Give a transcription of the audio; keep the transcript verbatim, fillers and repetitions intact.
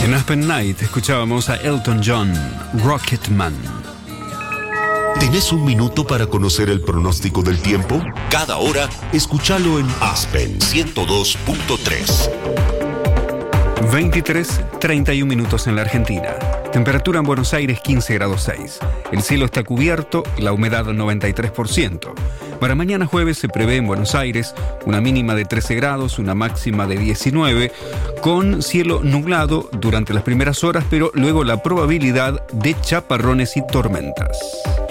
En Aspen Night escuchábamos a Elton John, Rocketman. ¿Tenés un minuto para conocer el pronóstico del tiempo? Cada hora, escúchalo en Aspen ciento dos punto tres. veintitrés, treinta y un minutos en la Argentina. Temperatura en Buenos Aires quince grados seis. El cielo está cubierto, la humedad noventa y tres por ciento. Para mañana jueves se prevé en Buenos Aires una mínima de trece grados, una máxima de diecinueve, con cielo nublado durante las primeras horas, pero luego la probabilidad de chaparrones y tormentas.